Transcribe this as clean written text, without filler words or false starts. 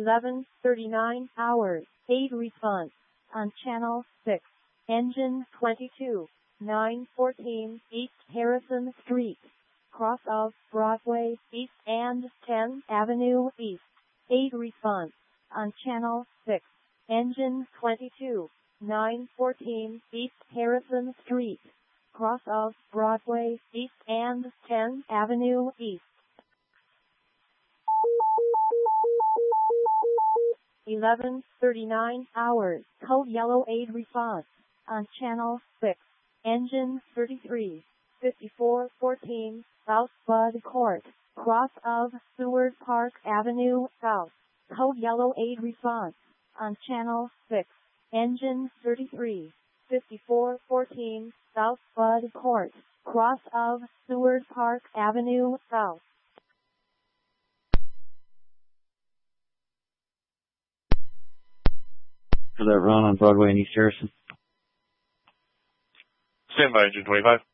11:39 hours. Aid response on Channel 6. Engine 22, 914 East Harrison Street, cross of Broadway East and 10th Avenue East. Aid response on Channel 6. Engine 22, 914 East Harrison Street, cross of Broadway East and 10th Avenue East. 11:39 hours. Code Yellow Aid response on Channel 6. Engine 33, 5414 South Bud Court, cross of Seward Park Avenue South. Code Yellow Aid response on Channel 6. Engine 33, 5414 South Bud Court, cross of Seward Park Avenue South. For that run on Broadway and East Harrison. Stand by, Engine 25.